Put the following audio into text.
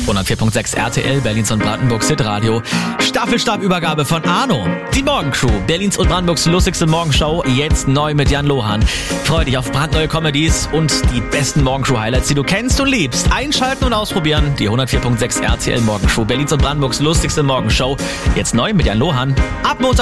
104.6 RTL, Berlins und Brandenburgs Hitradio. Staffelstabübergabe von Arno. Die Morgencrew, Berlins und Brandenburgs lustigste Morgenshow, jetzt neu mit Jan Lohan. Freu dich auf brandneue Comedies und die besten Morgenshow-Highlights, die du kennst und liebst. Einschalten und ausprobieren. Die 104.6 RTL Morgenshow, Berlins und Brandenburgs lustigste Morgenshow, jetzt neu mit Jan Lohan. Ab Montag